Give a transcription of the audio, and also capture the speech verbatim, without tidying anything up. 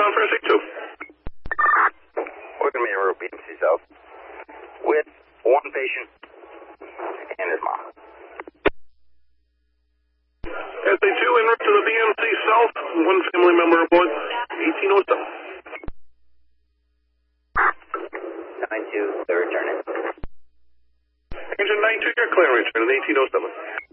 on for S A two. Welcome to Main Road, B M C South. With one patient and his mom. S A two, en route to the B M C South. One family member aboard. eighteen oh seven. nine two, they're returning. Engine nine two, you're clear, return at eighteen oh seven.